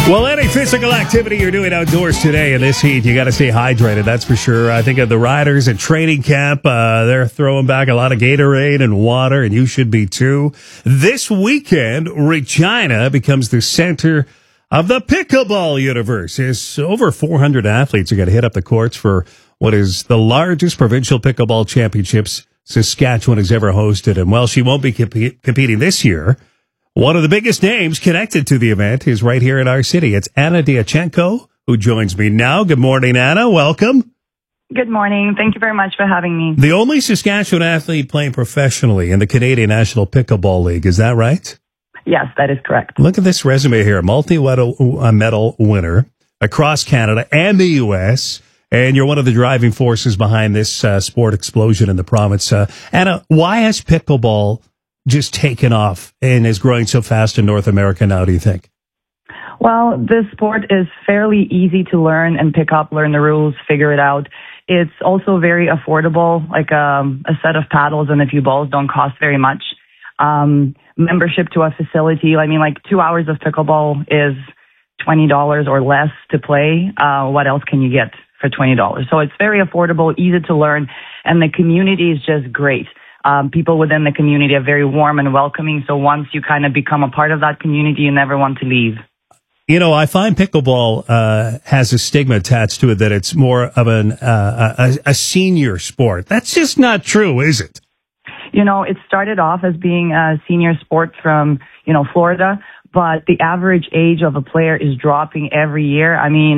Well, any physical activity you're doing outdoors today in this heat, you got to stay hydrated. That's for sure. I think of the riders at training camp. They're throwing back a lot of Gatorade and water, and you should be too. This weekend, Regina becomes the center of the pickleball universe. As over 400 athletes are going to hit up the courts for what is the largest provincial pickleball championships Saskatchewan has ever hosted. And while she won't be competing this year, one of the biggest names connected to the event is right here in our city. It's Anna Diachenko, who joins me now. Good morning, Anna. Welcome. Good morning. Thank you very much for having me. The only Saskatchewan athlete playing professionally in the Canadian National Pickleball League. Is that right? Yes, that is correct. Look at this resume here. Multi-medal winner across Canada and the U.S., and you're one of the driving forces behind this sport explosion in the province. Anna, why has pickleball just taken off and is growing so fast in North America now, do you think? Well, this sport is fairly easy to learn and pick up, learn the rules, figure it out. It's also very affordable, like a set of paddles and a few balls don't cost very much. Membership to a facility, 2 hours of pickleball is $20 or less to play. What else can you get for $20? So it's very affordable, easy to learn, and the community is just great. People within the community are very warm and welcoming. So once you kind of become a part of that community, you never want to leave. You know, I find pickleball has a stigma attached to it that it's more of a senior sport. That's just not true, is it? You know, it started off as being a senior sport from, Florida, but the average age of a player is dropping every year.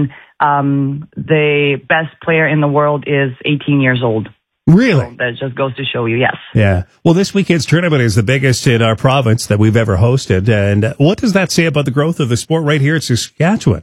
The best player in the world is 18 years old. Really? So that just goes to show you, yes. Yeah. Well, this weekend's tournament is the biggest in our province that we've ever hosted. And what does that say about the growth of the sport right here in Saskatchewan?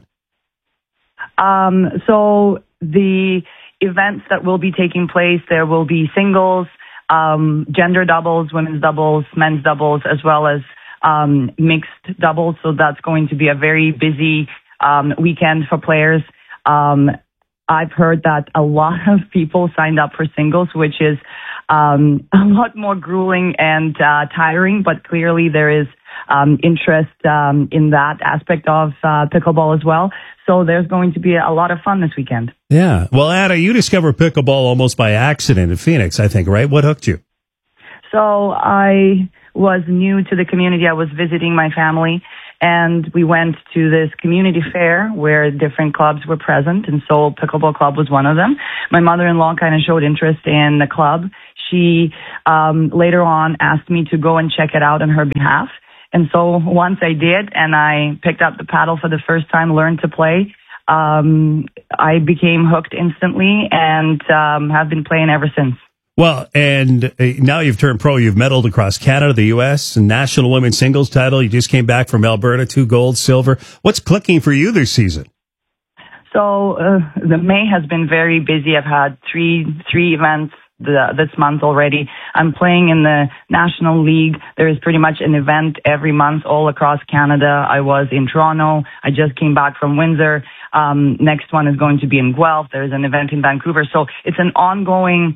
So the events that will be taking place, there will be singles, gender doubles, women's doubles, men's doubles, as well as mixed doubles. So that's going to be a very busy weekend for players. I've heard that a lot of people signed up for singles, which is a lot more grueling and tiring, but clearly there is interest in that aspect of pickleball as well. So there's going to be a lot of fun this weekend. Yeah. Well, Anna, you discovered pickleball almost by accident in Phoenix, I think, right? What hooked you? So I was new to the community. I was visiting my family, and we went to this community fair where different clubs were present, and so Pickleball Club was one of them. My mother-in-law kind of showed interest in the club. She later on asked me to go and check it out on her behalf. And so once I did, and I picked up the paddle for the first time, learned to play, I became hooked instantly and have been playing ever since. Well, and now you've turned pro. You've medaled across Canada, the U.S., national women's singles title. You just came back from Alberta, 2 gold, silver. What's clicking for you this season? So the May has been very busy. I've had three events this month already. I'm playing in the National League. There is pretty much an event every month all across Canada. I was in Toronto. I just came back from Windsor. Next one is going to be in Guelph. There's an event in Vancouver. So it's an ongoing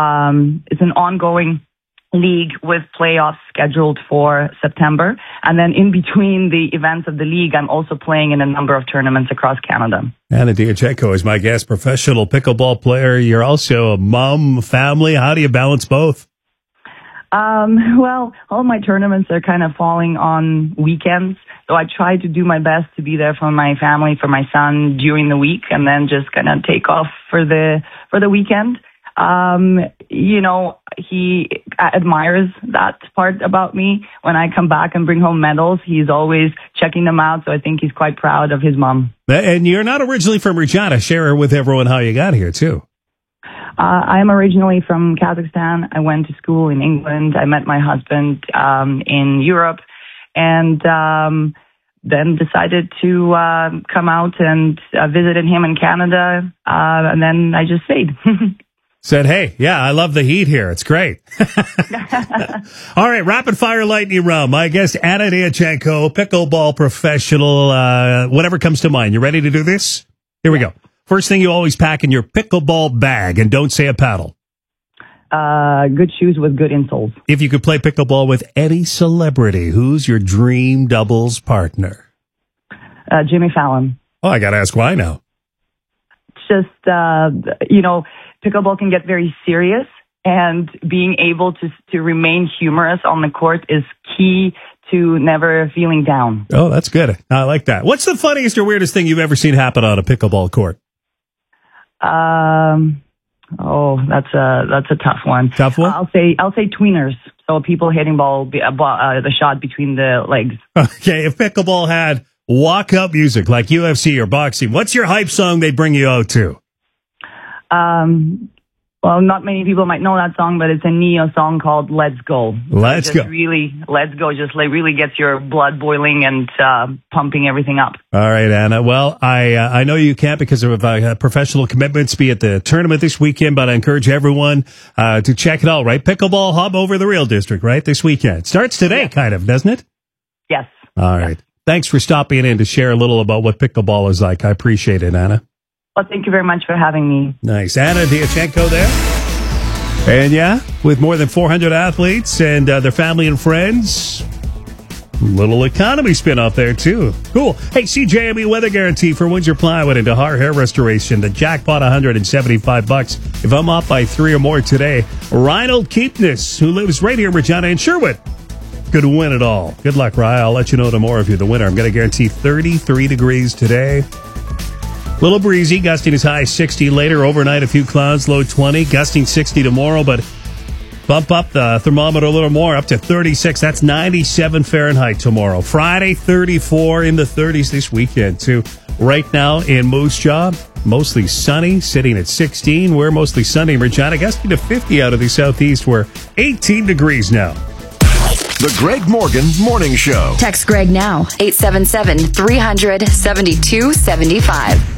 league with playoffs scheduled for September. And then in between the events of the league, I'm also playing in a number of tournaments across Canada. Anna Diachenko is my guest, professional pickleball player. You're also a mom, family. How do you balance both? Well, all my tournaments are kind of falling on weekends. So I try to do my best to be there for my family, for my son during the week, and then just kind of take off for the weekend. He admires that part about me. When I come back and bring home medals, he's always checking them out. So I think he's quite proud of his mom. And you're not originally from Regina. Share with everyone how you got here, too. I am originally from Kazakhstan. I went to school in England. I met my husband in Europe, and then decided to come out and visited him in Canada, and then I just stayed. Said, hey, yeah, I love the heat here. It's great. All right, rapid fire lightning round. My guest, Anna Diachenko, pickleball professional, whatever comes to mind. You ready to do this? Here we go. First thing you always pack in your pickleball bag, and don't say a paddle. Good shoes with good insoles. If you could play pickleball with any celebrity, who's your dream doubles partner? Jimmy Fallon. Oh, I got to ask why now. Just, pickleball can get very serious, and being able to remain humorous on the court is key to never feeling down. Oh, that's good. I like that. What's the funniest or weirdest thing you've ever seen happen on a pickleball court? That's a tough one. Tough one? I'll say tweeners. So people hitting the shot between the legs. Okay, if pickleball had walk-up music like UFC or boxing, what's your hype song they'd bring you out to? Well, not many people might know that song, but it's a Neo song called "Let's Go." Let's go. Let's go. Just really gets your blood boiling and pumping everything up. All right, Anna. Well, I know you can't because of professional commitments be at the tournament this weekend, but I encourage everyone to check it out. Right, Pickleball Hub over the Real District. Right, this weekend starts today, kind of, doesn't it? Yes. All right. Yes. Thanks for stopping in to share a little about what pickleball is like. I appreciate it, Anna. Well, thank you very much for having me. Nice. Anna Diachenko there. And yeah, with more than 400 athletes and their family and friends, little economy spin off there too. Cool. Hey, CJME weather guarantee for Windsor Plywood and Dahar Hair Restoration. The jackpot $175. If I'm off by 3 or more today, Reinald Keepness, who lives right here in Regina and Sherwood, could win it all. Good luck, Ryan. I'll let you know tomorrow if you're the winner. I'm going to guarantee 33 degrees today. Little breezy, gusting as high as 60 later. Overnight, a few clouds, low 20. Gusting 60 tomorrow, but bump up the thermometer a little more, up to 36. That's 97 Fahrenheit tomorrow. Friday, 34 in the 30s this weekend, too. Right now in Moose Jaw, mostly sunny, sitting at 16. We're mostly sunny in Regina, gusting to 50 out of the southeast. We're 18 degrees now. The Greg Morgan Morning Show. Text Greg now, 877-300-7275.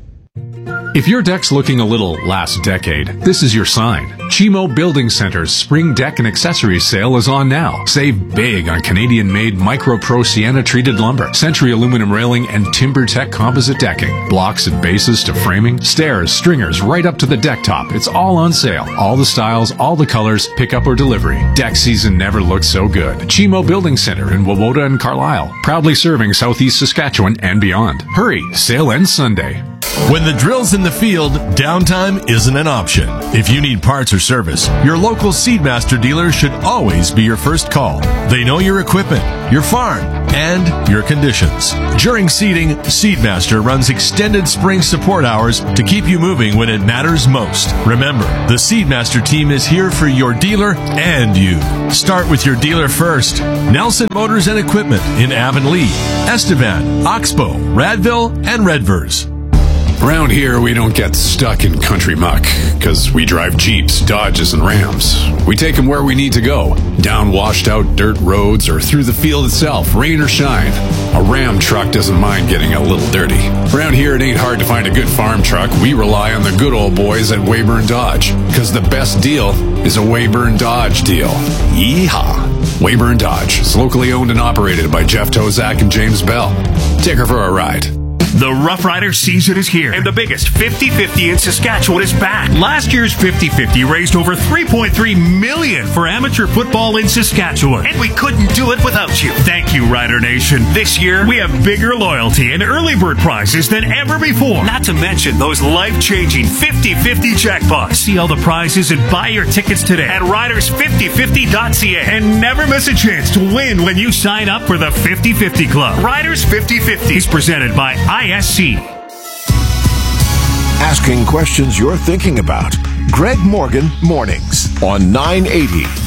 If your deck's looking a little last decade, this is your sign. Chimo Building Center's Spring Deck and Accessories sale is on now. Save big on Canadian-made Micro Pro Sienna-treated lumber, Century aluminum railing, and TimberTech composite decking. Blocks and bases to framing, stairs, stringers, right up to the deck top. It's all on sale. All the styles, all the colors, pickup or delivery. Deck season never looked so good. Chimo Building Center in Wawota and Carlisle. Proudly serving Southeast Saskatchewan and beyond. Hurry, sale ends Sunday. When the drill's in the field, downtime isn't an option. If you need parts or service, your local Seedmaster dealer should always be your first call. They know your equipment, your farm, and your conditions. During seeding, Seedmaster runs extended spring support hours to keep you moving when it matters most. Remember, the Seedmaster team is here for your dealer and you. Start with your dealer first. Nelson Motors and Equipment in Avonlea, Estevan, Oxbow, Radville, and Redvers. Around here, we don't get stuck in country muck, because we drive Jeeps, Dodges, and Rams. We take them where we need to go, down washed-out dirt roads or through the field itself, rain or shine. A Ram truck doesn't mind getting a little dirty. Around here, it ain't hard to find a good farm truck. We rely on the good old boys at Weyburn Dodge, because the best deal is a Weyburn Dodge deal. Yeehaw! Weyburn Dodge is locally owned and operated by Jeff Tozak and James Bell. Take her for a ride. The Rough Rider season is here, and the biggest 50-50 in Saskatchewan is back. Last year's 50-50 raised over $3.3 million for amateur football in Saskatchewan, and we couldn't do it without you. Thank you, Rider Nation. This year, we have bigger loyalty and early bird prizes than ever before. Not to mention those life-changing 50-50 jackpots. See all the prizes and buy your tickets today at riders5050.ca, and never miss a chance to win when you sign up for the 50-50 Club. Riders 50-50 is presented by ISC. Asking questions you're thinking about. Greg Morgan Mornings on 980